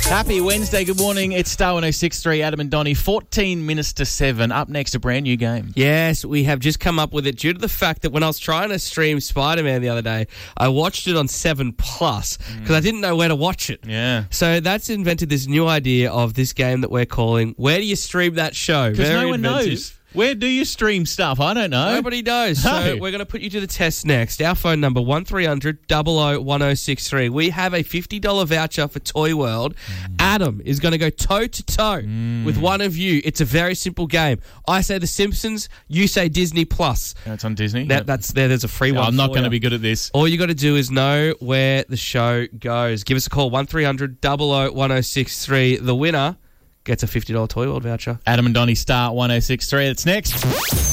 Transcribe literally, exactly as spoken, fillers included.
Happy Wednesday. Good morning. It's Star one oh six point three, Adam and Donnie. fourteen minutes to seven. Up next, a brand new game. Yes, we have just come up with it due to the fact that when I was trying to stream Spider-Man the other day, I watched it on seven plus because mm. I didn't know where to watch it. Yeah. So that's invented this new idea of this game that we're calling Where Do You Stream That Show? Because no one inventive. knows. Where do you stream stuff? I don't know. Nobody knows. No. So we're going to put you to the test next. Our phone number, one three hundred, zero zero one zero six three. We have a fifty dollars voucher for Toy World. Mm. Adam is going to go toe-to-toe mm. with one of you. It's a very simple game. I say The Simpsons. You say Disney Plus. That's on Disney. That, that's there. There's a free no, one. I'm not going you. to be good at this. All you got to do is know where the show goes. Give us a call, one three hundred, zero zero one zero six three. The winner gets a fifty dollars Toy World voucher. Adam and Donnie, Star one oh six point three. That's next.